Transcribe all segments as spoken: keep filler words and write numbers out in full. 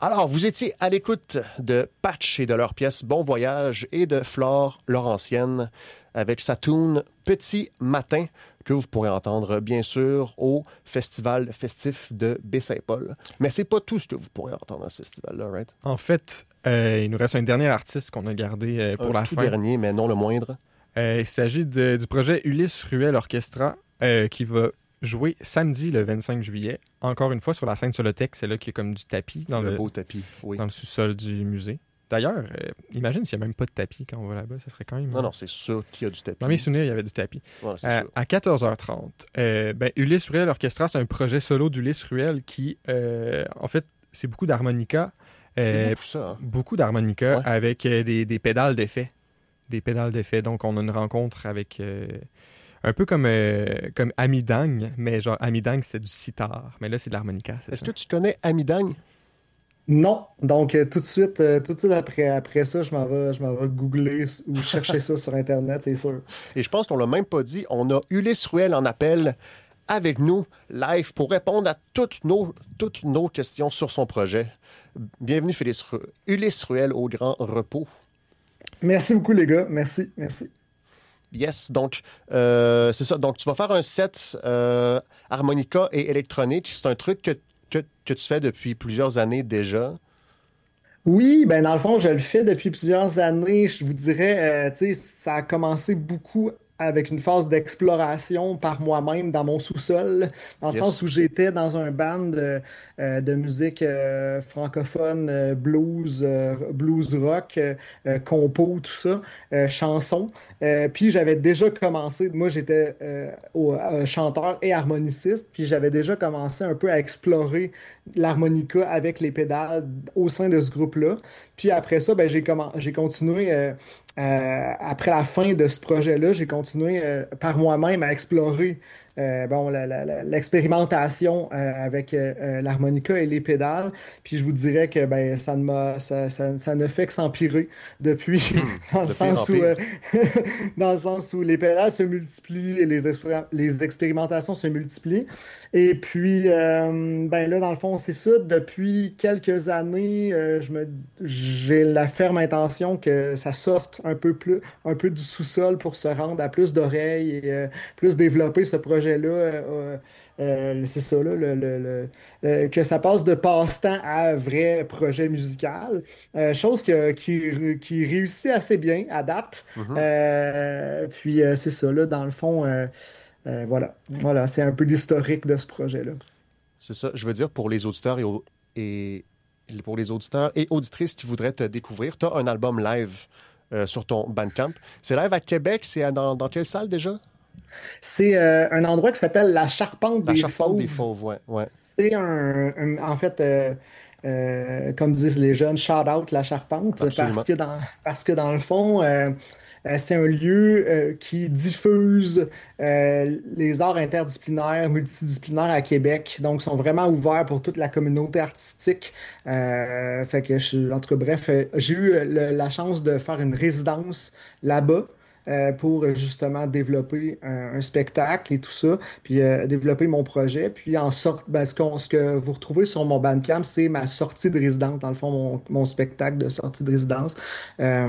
Alors, vous étiez à l'écoute de Patch et de leur pièce Bon Voyage et de Flore Laurentienne avec sa tune Petit Matin que vous pourrez entendre, bien sûr, au Festival festif de Baie-Saint-Paul. Mais c'est pas tout ce que vous pourrez entendre à ce festival-là, right? En fait, euh, il nous reste un dernier artiste qu'on a gardé euh, pour un la tout fin. dernier, mais non le moindre. Euh, il s'agit de, du projet Ulysse Ruel Orchestra euh, qui va jouer samedi le vingt-cinq juillet. Encore une fois, sur la scène Solotech, c'est là qu'il y a comme du tapis dans le, le, beau tapis, oui. dans le sous-sol du musée. D'ailleurs, euh, imagine s'il n'y a même pas de tapis quand on va là-bas. Ça serait quand même... Non, non, c'est sûr qu'il y a du tapis. Dans mes souvenirs, il y avait du tapis. Ouais, c'est euh, sûr. À quatorze heures trente, euh, ben, Ulysse Ruel Orchestra, c'est un projet solo d'Ulysse Ruel qui, euh, en fait, c'est beaucoup d'harmonica. Euh, c'est beaucoup ça, hein? Beaucoup d'harmonica ouais. avec euh, des, des pédales d'effet. Des pédales d'effet. Donc, on a une rencontre avec... Euh, un peu comme, euh, comme Amidang, mais genre Amidang, c'est du sitar. Mais là, c'est de l'harmonica, c'est Est-ce ça? que tu connais Amidang? Non, donc euh, tout de suite, euh, tout de suite après, après ça, je m'en vais, je m'en vais googler ou chercher ça sur Internet, c'est sûr. Et je pense qu'on l'a même pas dit, on a Ulysse Ruel en appel avec nous, live, pour répondre à toutes nos, toutes nos questions sur son projet. Bienvenue, Félix Ru- Ulysse Ruel, au Grand Repos. Merci beaucoup, les gars. Merci, merci. Yes, donc euh, c'est ça. Donc tu vas faire un set euh, harmonica et électronique. C'est un truc que, que, que tu fais depuis plusieurs années déjà. Oui, ben dans le fond, je le fais depuis plusieurs années. Je vous dirais, euh, tu sais, ça a commencé beaucoup avec une phase d'exploration par moi-même dans mon sous-sol, dans le Yes. sens où j'étais dans un band de, euh, de musique euh, francophone, euh, blues, euh, blues rock, euh, euh, compo, tout ça, euh, chansons. Euh, puis j'avais déjà commencé, moi j'étais euh, au- euh, chanteur et harmoniciste, puis j'avais déjà commencé un peu à explorer l'harmonica avec les pédales au sein de ce groupe-là. Puis après ça, ben, j'ai commen- j'ai continué, euh, euh, après la fin de ce projet-là, j'ai continué euh, par moi-même à explorer euh, bon, la- la- la- l'expérimentation euh, avec euh, euh, l'harmonica et les pédales. Puis je vous dirais que ben, ça ne m'a, ça, ça- ça ne fait que s'empirer depuis, dans le de pire en sens où, pire. euh, dans le sens où les pédales se multiplient et les, expéri- les expérimentations se multiplient. Et puis, euh, ben là, dans le fond, c'est ça. Depuis quelques années, euh, je me, j'ai la ferme intention que ça sorte un peu plus, un peu du sous-sol pour se rendre à plus d'oreilles et euh, plus développer ce projet-là. euh, euh, c'est ça, là, le, le- le- le- que ça passe de passe-temps à vrai projet musical. Euh, chose que- qui, qui réussit assez bien à date. Mhm. Euh, puis, euh, c'est ça, là, dans le fond. euh, euh, voilà, voilà, c'est un peu l'historique de ce projet-là. C'est ça. Je veux dire, pour les auditeurs et, au- et pour les auditeurs et auditrices qui voudraient te découvrir, tu as un album live euh, sur ton Bandcamp. C'est live à Québec. C'est à- dans, dans quelle salle déjà? C'est euh, un endroit qui s'appelle la Charpente La des Charpente des Fauves. Fauves, ouais. ouais. C'est un, un- en fait, euh, euh, comme disent les jeunes, shout out la Charpente, Absolument. parce que dans, parce que dans le fond, euh, euh, c'est un lieu euh, qui diffuse euh, les arts interdisciplinaires, multidisciplinaires à Québec. Donc, ils sont vraiment ouverts pour toute la communauté artistique. Euh, fait que, je, en tout cas, bref, euh, j'ai eu euh, le- la chance de faire une résidence là-bas. euh, pour euh, justement développer un, un spectacle et tout ça, puis euh, développer mon projet. Puis en sorte, ben, ce, qu'on- ce que vous retrouvez sur mon Bandcamp, c'est ma sortie de résidence, dans le fond, mon, mon spectacle de sortie de résidence. Euh,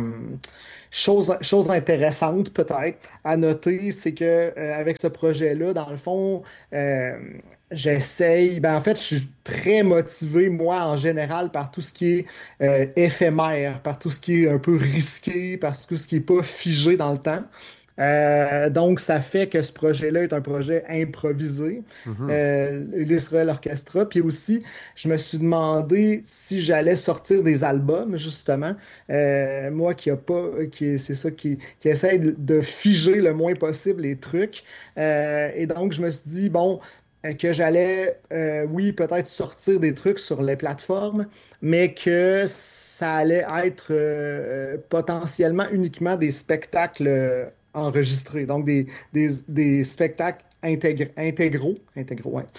Chose, chose intéressante peut-être à noter, c'est que euh, avec ce projet-là, dans le fond, euh, j'essaye. Ben, en fait, je suis très motivé, moi, en général, par tout ce qui est euh, éphémère, par tout ce qui est un peu risqué, par tout ce qui est pas figé dans le temps. Euh, donc, ça fait que ce projet-là est un projet improvisé, Mhm. euh, Ulysse Ruel Orchestra. Puis aussi, je me suis demandé si j'allais sortir des albums, justement. Euh, moi qui a pas, qui c'est ça, qui, qui essaie de, de figer le moins possible les trucs. Euh, et donc, je me suis dit, bon, euh, que j'allais, euh, oui, peut-être sortir des trucs sur les plateformes, mais que ça allait être euh, euh, potentiellement uniquement des spectacles euh, enregistrés, donc des, des, des spectacles intégr- intégraux, intégraux, ouais,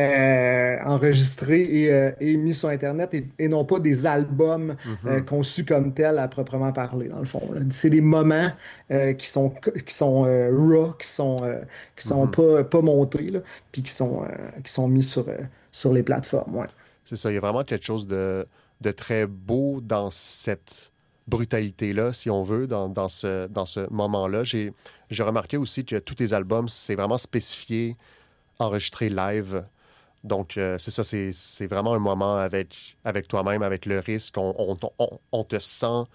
euh, enregistrés et, euh, et mis sur Internet et, et non pas des albums euh, Mhm. conçus comme tels à proprement parler, dans le fond, là. C'est des moments euh, qui sont, qui sont euh, raw, qui sont, euh, qui sont Mhm. pas, pas montés, là, puis qui sont, euh, qui sont mis sur, euh, sur les plateformes, ouais. C'est ça. Il y a vraiment quelque chose de, de très beau dans cette brutalité-là, si on veut, dans, dans ce, dans ce moment-là. J'ai, j'ai remarqué aussi que tous tes albums, c'est vraiment spécifié, enregistré live. Donc, euh, c'est ça, c'est, c'est vraiment un moment avec, avec toi-même, avec le risque. On, on, on, on te sent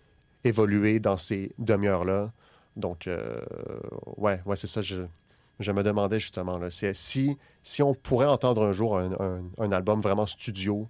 évoluer dans ces demi-heures-là. Donc, euh, ouais, ouais, c'est ça, je, je me demandais justement, là, c'est, si, si on pourrait entendre un jour un, un, un album vraiment studio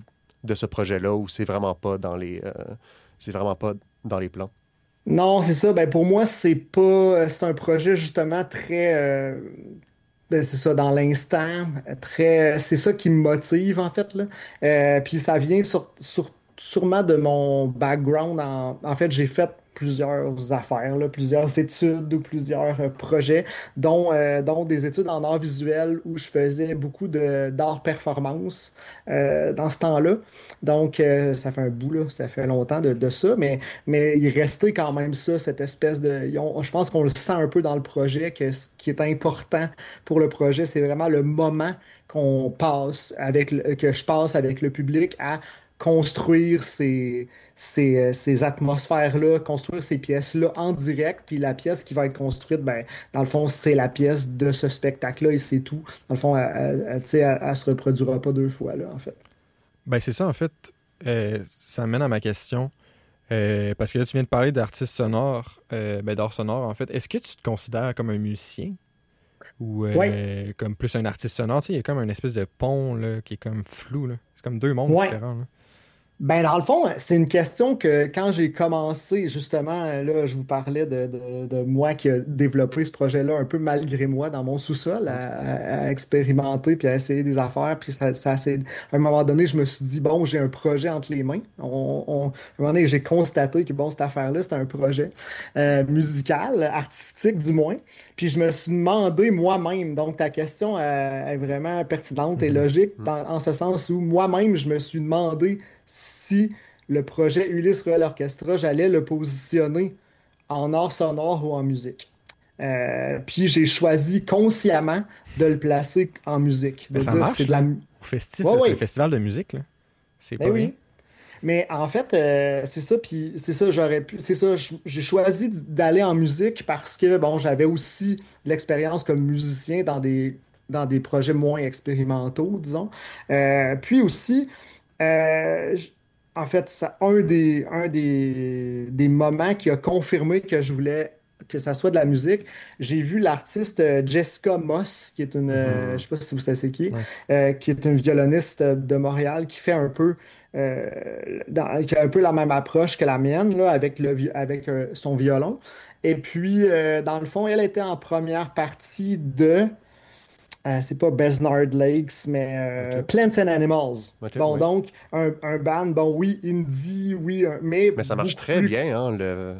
de ce projet-là, où c'est vraiment pas dans les, euh, c'est vraiment pas dans les plans. Non, c'est ça. Ben, pour moi, c'est pas. C'est un projet justement très. euh, ben, c'est ça, dans l'instant. Très. C'est ça qui me motive, en fait, là. Euh, puis ça vient sur, sur- sûrement de mon background. En, en fait, j'ai fait plusieurs affaires, là, plusieurs études ou plusieurs euh, projets, dont, euh, dont des études en art visuel où je faisais beaucoup de, d'art performance euh, dans ce temps-là. Donc, euh, ça fait un bout, là, ça fait longtemps de, de ça, mais, mais il restait quand même ça, cette espèce de... ils ont- je pense qu'on le sent un peu dans le projet, que ce qui est important pour le projet, c'est vraiment le moment qu'on passe avec le- que je passe avec le public à construire ces, ces, euh, ces atmosphères-là, construire ces pièces-là en direct, puis la pièce qui va être construite, ben, dans le fond, c'est la pièce de ce spectacle-là et c'est tout. Dans le fond, elle, elle, elle, tu sais, elle- elle se reproduira pas deux fois, là, en fait. Ben, c'est ça, en fait. Euh, ça mène à ma question. Euh, parce que là, tu viens de parler d'artistes sonores, euh, ben, d'art sonore, en fait. Est-ce que tu te considères comme un musicien ou Ouais, euh, comme plus un artiste sonore? Tu sais, il y a comme une espèce de pont là, qui est comme flou. Là. C'est comme deux mondes ouais. différents. Là. Ben, dans le fond, c'est une question que quand j'ai commencé, justement, là, je vous parlais de, de- de moi qui a développé ce projet-là un peu malgré moi dans mon sous-sol, à, Mm. à- à expérimenter puis à essayer des affaires. Puis ça, ça, c'est- à un moment donné, je me suis dit, bon, j'ai un projet entre les mains. On, on- à un moment donné, j'ai constaté que, bon, cette affaire-là, c'était un projet euh, musical, artistique du moins. Puis je me suis demandé moi-même, donc ta question euh, est vraiment pertinente et Mhm. logique Mm. dans, en ce sens où moi-même, je me suis demandé si le projet Ulysse Royal Orchestra, j'allais le positionner en art sonore ou en musique. Euh, puis j'ai choisi consciemment de le placer en musique, Ben, de ça dire c'est marche, de la... là. mu- Au festif, Ouais, là, c'est un ouais, festival de musique. Là. C'est ben pas rien. oui. Mais en fait, euh, c'est ça, puis c'est ça, j'aurais pu, c'est ça, j- j'ai choisi d'aller en musique parce que, bon, j'avais aussi de l'expérience comme musicien dans des, dans des projets moins expérimentaux, disons. Euh, puis aussi, euh, j- en fait, ça, un des, un des, des moments qui a confirmé que je voulais que ça soit de la musique, j'ai vu l'artiste euh, Jessica Moss, qui est une, euh, je Mhm. sais pas si vous savez c'est qui, Ouais. euh, qui est une violoniste de Montréal qui fait un peu euh, dans- qui a un peu la même approche que la mienne, là, avec, le, vi- avec euh, son violon. Et puis, euh, dans le fond, elle était en première partie de, euh, c'est pas Besnard Lakes, mais euh, OK. Plants and Animals. OK, Bon, oui. donc, un, un band, bon, oui, indie, oui, un- mais Mais ça marche beaucoup très plus. bien, hein, le,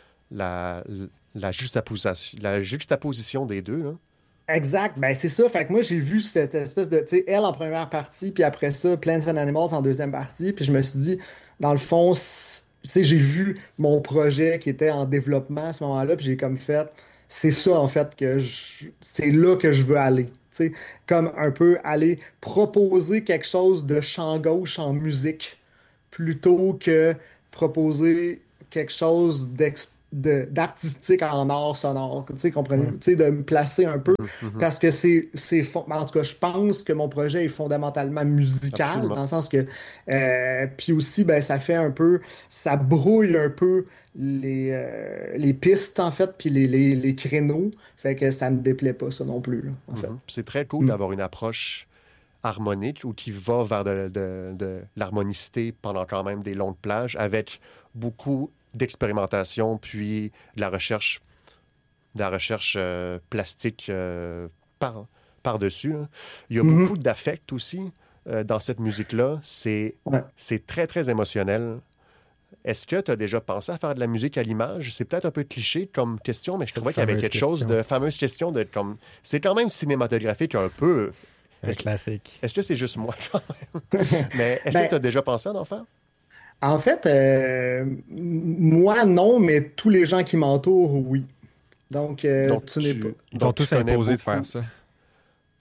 la, la juxtaposition, la juxtaposition des deux, là. Exact, ben c'est ça. Fait que moi, j'ai vu cette espèce de, tu sais, elle en première partie, puis après ça, Plants and Animals en deuxième partie, puis je me suis dit, dans le fond, c- tu sais, j'ai vu mon projet qui était en développement à ce moment-là, puis j'ai comme fait, c'est ça en fait que je, c'est là que je veux aller. Tu sais, comme un peu aller proposer quelque chose de champ gauche en musique, plutôt que proposer quelque chose d'ex- de- d'artistique en art sonore. Tu sais, comprenez, Ouais. tu sais, de me placer un peu Mhm, mhm. parce que c'est, c'est fond- en tout cas, je pense que mon projet est fondamentalement musical, Absolument. dans le sens que, euh, puis aussi, ben, ça fait un peu, ça brouille un peu les, euh, les pistes, en fait, puis les, les, les créneaux, fait que ça ne déplaît pas, ça non plus, là, en fait. Mhm. Puis c'est très cool Mm. d'avoir une approche harmonique ou qui va vers de, de- de l'harmonicité pendant quand même des longues plages avec beaucoup d'expérimentation puis de la recherche, de la recherche euh, plastique euh, par, par-dessus, hein. Il y a beaucoup Mhm. d'affect aussi euh, dans cette musique-là. C'est, Ouais. c'est très, très émotionnel. Est-ce que tu as déjà pensé à faire de la musique à l'image? C'est peut-être un peu cliché comme question, mais je Cette trouvais qu'il y avait fameuse quelque chose question. de fameuse question de comme. C'est quand même cinématographique un peu. Un Est-ce, classique. est-ce que c'est juste moi quand même? Mais est-ce que Ben, tu as déjà pensé à en faire? en fait, euh, m- moi, non, mais tous les gens qui m'entourent, oui. Donc, euh, Donc tu n'es pas. tu, Ils t'ont donc tu tous connais imposé de beaucoup. faire ça.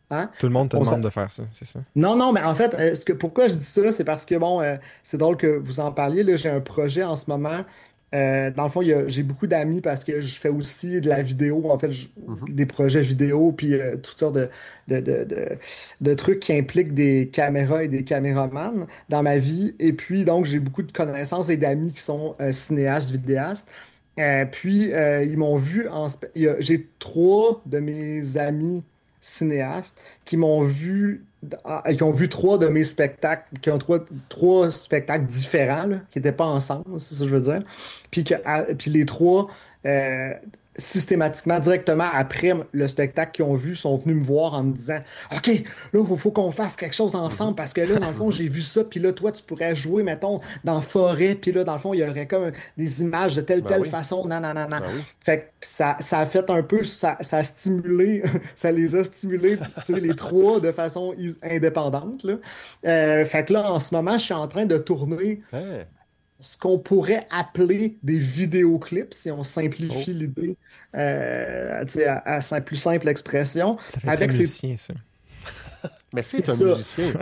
Hein? Tout le monde te On demande s'a- de faire ça, c'est ça? Non, non, mais en fait, euh, ce que, pourquoi je dis ça, c'est parce que, bon, euh, c'est drôle que vous en parliez. Là, j'ai un projet en ce moment. Euh, dans le fond, il y a- j'ai beaucoup d'amis parce que je fais aussi de la vidéo, en fait, je- Mhm. des projets vidéo, puis euh, toutes sortes de, de, de, de- de trucs qui impliquent des caméras et des caméramans dans ma vie. Et puis, donc, j'ai beaucoup de connaissances et d'amis qui sont euh, cinéastes, vidéastes. Euh, puis, euh, ils m'ont vu en... spe- il y a- J'ai trois de mes amis cinéastes qui m'ont vu, ah, qui ont vu trois de mes spectacles, qui ont trois, trois spectacles différents, là, qui n'étaient pas ensemble, c'est ça que je veux dire. Puis, que, à- puis les trois, euh, systématiquement, directement après le spectacle qu'ils ont vu, sont venus me voir en me disant, OK, là, il faut qu'on fasse quelque chose Mhm. ensemble parce que là, dans le fond, Mhm. j'ai vu ça, puis là, toi, tu pourrais jouer, mettons, dans la forêt, puis là, dans le fond, il y aurait comme des images de telle, Ben telle oui, façon, non, non, non, non. ben oui. Fait que ça, ça a fait un peu, ça, ça a stimulé, ça les a stimulés, tu sais, les trois de façon is- indépendante, là. Euh, fait que là, en ce moment, je suis en train de tourner Hein? ce qu'on pourrait appeler des vidéoclips, si on Oh, simplifie l'idée, euh, tu sais, à, à sa plus simple expression, Ça fait très avec ces... musicien, ça. mais C'est c'est un ça. musicien.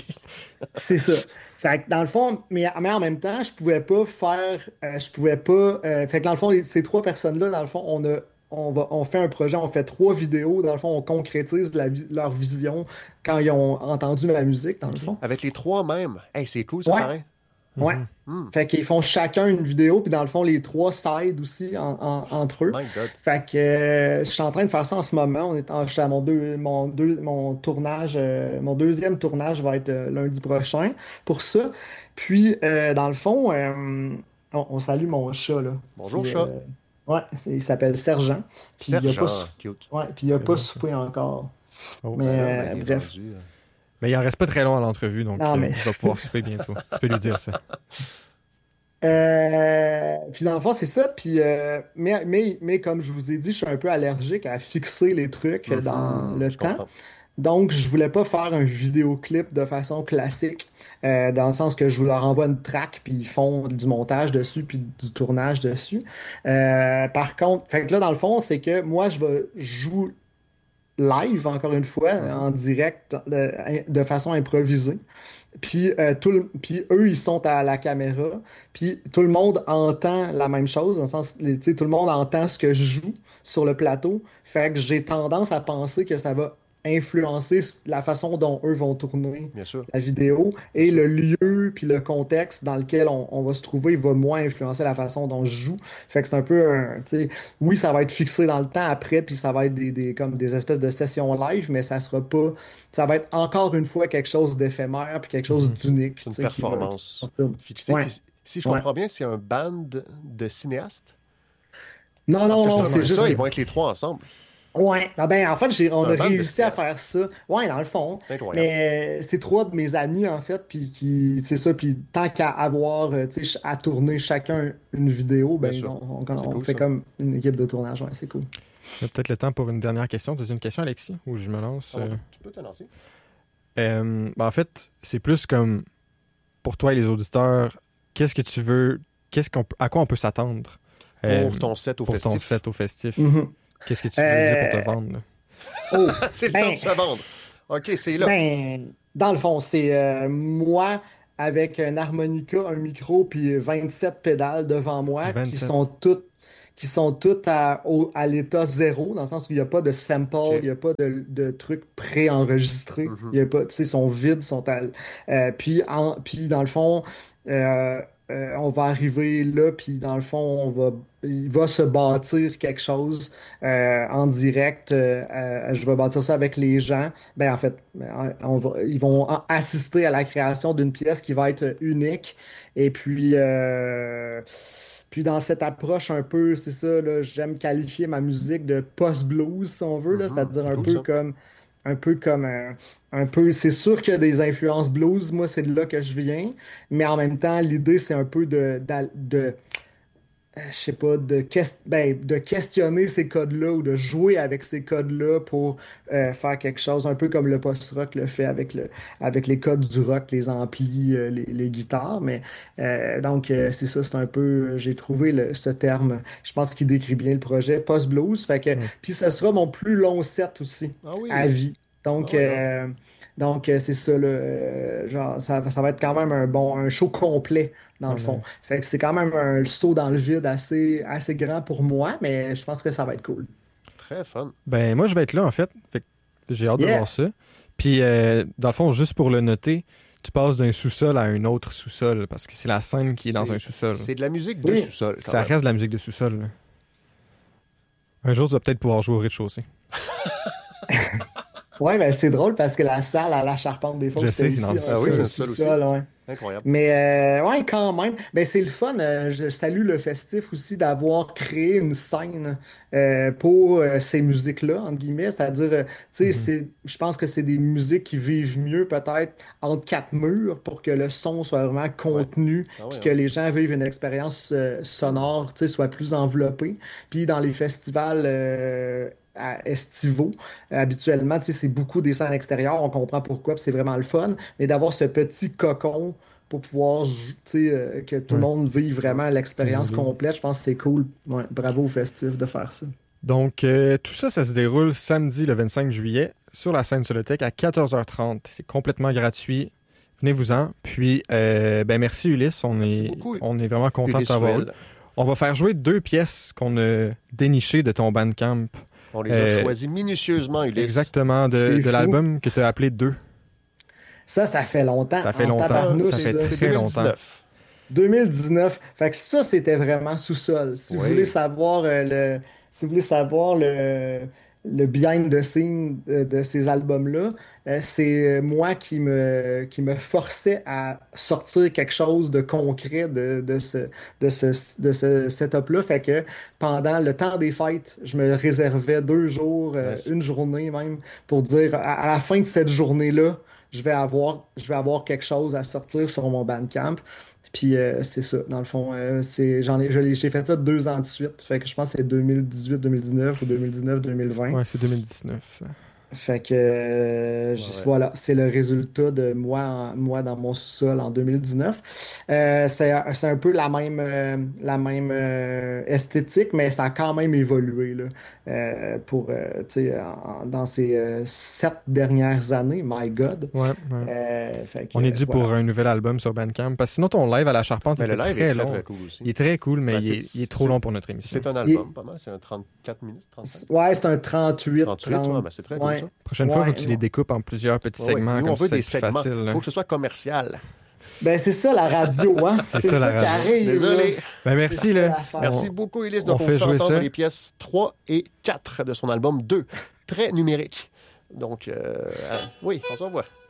C'est ça. Fait que dans le fond, mais, mais en même temps, je pouvais pas faire, euh, je pouvais pas. Euh, fait que dans le fond, les- ces trois personnes-là, dans le fond, on a, on va, on fait un projet, on fait trois vidéos. Dans le fond, on concrétise la vi- leur vision quand ils ont entendu ma musique, dans le OK. fond. Avec les trois mêmes. Hey, c'est cool, ça, Ouais, pareil. ouais. Mhm. Hmm. Fait qu'ils font chacun une vidéo, puis dans le fond, les trois s'aident aussi en- en- entre eux. My God. Fait que euh, je suis en train de faire ça en ce moment. On est en, je suis à mon, deux, mon, deux, mon tournage, euh, mon deuxième tournage va être euh, lundi prochain pour ça. Puis, euh, dans le fond, euh, on, on salue mon chat, là. Bonjour, Puis, chat. euh, ouais, c'est- il s'appelle Sergent. Puis, il a pas, sou- Sergent. Cute. ouais, puis il a Très pas bon, ça. soupé encore. Oh. Mais Ben là, ben, euh, il est bref. rendu. euh, Mais il en reste pas très long à l'entrevue, donc Non, euh, mais. il va pouvoir souper bientôt. Tu peux lui dire ça. Euh, puis dans le fond, c'est ça. Puis, euh, mais, mais, mais comme je vous ai dit, je suis un peu allergique à fixer les trucs dans mhm, le je temps. comprends. Donc, je voulais pas faire un vidéoclip de façon classique, euh, dans le sens que je leur envoie une track, puis ils font du montage dessus, puis du tournage dessus. Euh, par contre, fait que là, dans le fond, c'est que moi, je vais jouer live, encore une fois, Mhm. en direct, de, de façon improvisée. Puis, euh, tout le- puis eux, ils sont à la caméra. Puis tout le monde entend la même chose, dans le sens, les- tu sais, tout le monde entend ce que je joue sur le plateau. Fait que j'ai tendance à penser que ça va influencer la façon dont eux vont tourner Bien sûr. la vidéo. Bien Et sûr. le lieu, puis le contexte dans lequel on, on va se trouver va moins influencer la façon dont je joue. Fait que c'est un peu un, tu sais, oui, ça va être fixé dans le temps après, puis ça va être des, des- comme des espèces de sessions live, mais ça sera pas, ça va être encore une fois quelque chose d'éphémère, puis quelque chose Mhm. d'unique, C'est tu une sais, qui va, qui va performance sortir. fixée. Ouais, Puis, si je ouais. comprends bien, c'est un band de cinéastes. Non, Parce non, que c'est non, un c'est peu juste. ça, ils vont être les trois ensemble. Ouais, ah ben, en fait, j'ai, C'est on un a band de réussi à cinéastes. faire ça. Ouais, dans le fond. C'est incroyable. Mais euh, c'est trois de mes amis, en fait, puis qui, c'est ça, puis tant qu'à avoir, euh, tu sais, ch- à tourner chacun une vidéo, Bien ben, sûr. on, on- C'est on cool, fait ça. comme une équipe de tournage. Ouais, c'est cool. On a peut-être le temps pour une dernière question. Tu as une question, Alexis, ou je me lance? Ah, euh? tu peux te lancer. Euh, ben, en fait, c'est plus comme pour toi et les auditeurs, qu'est-ce que tu veux, qu'est-ce qu'on, peut- à quoi on peut s'attendre euh, Pour ton set au pour ton festif. set au festif? Mhm. Qu'est-ce que tu veux dire pour Euh, te vendre? Là? Oh, C'est le ben, temps de se vendre. OK, c'est là. ben, dans le fond, c'est euh, moi avec un harmonica, un micro, puis vingt-sept pédales devant moi qui vingt-sept. sont toutes qui sont toutes à, au- à l'état zéro, dans le sens où il n'y a pas de sample, OK. il n'y a pas de, de trucs préenregistrés, Mhm. il y a pas, tu sais, ils sont vides, sont à, euh, puis, en, puis dans le fond, euh, euh, on va arriver là, puis dans le fond, on va, il va se bâtir quelque chose euh, en direct. Euh, euh, je vais bâtir ça avec les gens. Ben, en fait, on va, ils vont a- assister à la création d'une pièce qui va être unique. Et puis, euh, puis dans cette approche un peu, c'est ça, là, j'aime qualifier ma musique de post-blues, si on veut, là, Mhm. c'est-à-dire C'est un cool, peu ça. comme, un peu comme un, un peu, c'est sûr qu'il y a des influences blues, moi c'est de là que je viens, mais en même temps, l'idée c'est un peu de, d'al- de, euh, je sais pas, de, ques- ben, de questionner ces codes-là ou de jouer avec ces codes-là pour euh, faire quelque chose, un peu comme le post-rock le fait avec, le, avec les codes du rock, les amplis, euh, les, les guitares. Mais euh, donc, euh, c'est ça, c'est un peu, j'ai trouvé le- ce terme, je pense qu'il décrit bien le projet, post-blues. Fait que, Mm. puis ce sera mon plus long set aussi, Ah à oui. vie. Donc, Ah ouais, euh, donc euh, c'est ça, là, euh, genre, ça, ça va être quand même un bon, un show complet, dans Oh, le fond. nice. Fait que c'est quand même un saut dans le vide assez, assez grand pour moi, mais je pense que ça va être cool. très fun. Ben, moi, je vais être là, en fait. Fait que j'ai hâte de Yeah! voir ça. Puis, euh, dans le fond, juste pour le noter, tu passes d'un sous-sol à un autre sous-sol, parce que c'est la scène qui est dans C'est- un sous-sol. C'est de la musique de Oui. sous-sol. quand Ça même. reste de la musique de sous-sol. là. Un jour, tu vas peut-être pouvoir jouer au rez-de-chaussée. Ouais, ben c'est drôle parce que la salle à la Charpente des Fosses, Je c'était sais, c'est dans le aussi Ah oui, un c'est peu le sol aussi. sous-sol, ouais. Incroyable. Mais euh, ouais, quand même. Ben, c'est le fun. Euh, je salue le festif aussi d'avoir créé une scène euh, pour euh, ces musiques-là, entre guillemets. C'est-à-dire, euh, tu sais, Mhm. c'est, je pense que c'est des musiques qui vivent mieux peut-être entre quatre murs pour que le son soit vraiment contenu, Ah ouais, puis que hein. les gens vivent une expérience euh, sonore, tu sais, soit plus enveloppée. Puis dans les festivals euh, à estivaux, euh, habituellement, tu sais, c'est beaucoup des scènes extérieures. On comprend pourquoi, puis c'est vraiment le fun. Mais d'avoir ce petit cocon pour pouvoir, jou- tu sais, euh, que tout le Ouais. monde vive vraiment l'expérience Plus isolé. complète. Je pense que c'est cool. Ouais, bravo au festif de faire ça. Donc, euh, tout ça, ça se déroule samedi le vingt-cinq juillet sur la scène Solotech à quatorze heures trente. C'est complètement gratuit. Venez-vous-en. Puis, euh, ben merci Ulysse. On, Merci est, beaucoup, on est vraiment content de Ulysse t'avoir eu. Ruel. On va faire jouer deux pièces qu'on a dénichées de ton Bandcamp. On les a Euh, choisis minutieusement, Ulysse. Exactement, de, C'est de fou. l'album que tu as appelé Deux. Ça, ça fait longtemps. Ça fait en longtemps. tabarnouche, Ça fait là. C'est très deux mille longtemps. dix-neuf. deux mille dix-neuf. Fait que ça, c'était vraiment sous-sol. Si vous Oui. voulez savoir euh, le, si vous voulez savoir le, le behind the scene de, de ces albums-là, euh, c'est moi qui me, qui me forçais à sortir quelque chose de concret de, de ce, de ce, de ce setup-là. Fait que pendant le temps des fêtes, je me réservais deux jours, euh, Nice. une journée même, pour dire à, à la fin de cette journée-là, je vais avoir, je vais avoir quelque chose à sortir sur mon Bandcamp. Puis euh, c'est ça, dans le fond, euh, c'est, j'en ai, je l'ai- j'ai fait ça deux ans de suite. Fait que je pense que c'est deux mille dix-huit deux mille dix-neuf ou deux mille dix-neuf deux mille vingt. Ouais, c'est deux mille dix-neuf. ça. Fait que euh, je- Ouais, ouais. voilà, c'est le résultat de moi, en- moi dans mon sous-sol en deux mille dix-neuf. Euh, c'est, c'est un peu la même, euh, la même euh, esthétique, mais ça a quand même évolué là, euh, pour, euh, tu sais, en- dans ces euh, sept dernières années. My God. Ouais, ouais. Euh, fait que, On est dû voilà. pour un nouvel album sur Bandcamp. Parce que sinon, ton live à la Charpente Mais était le live très est très, long. très cool aussi. Il est très cool, mais Ben, il, est, c'est- il est trop c'est- long pour notre émission. C'est un Il- album, pas mal. C'est un trente-quatre minutes, trente-cinq. Ouais, c'est un trente-huit. trente-huit, ouais, ben, c'est très cool, ouais. ça. Prochaine fois, il Ouais, faut que tu les ouais. découpes en plusieurs petits Ouais, ouais. segments. Nous, comme on veut ça, des c'est segments. facile. Il là. faut que ce soit commercial. Ben, c'est ça la radio, hein? C'est C'est ça, ça, la qui radio. arrive. Désolé. là. Ben, merci. C'est ça Là. l'affaire. Merci On- beaucoup, Ulysse. on Donc, on, fait fait jouer entendre ça. les pièces trois et quatre de son album deux. Très numérique. Donc, euh, euh, oui, on se revoit.